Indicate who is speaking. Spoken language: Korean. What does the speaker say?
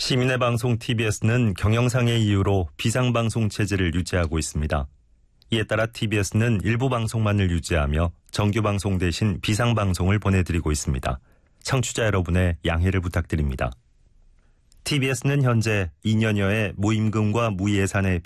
Speaker 1: 시민의 방송 TBS는 경영상의 이유로 비상방송 체제를 유지하고 있습니다. 이에 따라 TBS는 일부 방송만을 유지하며 정규방송 대신 비상방송을 보내드리고 있습니다. 청취자 여러분의 양해를 부탁드립니다. TBS는 현재 2년여의 무임금과 무예산의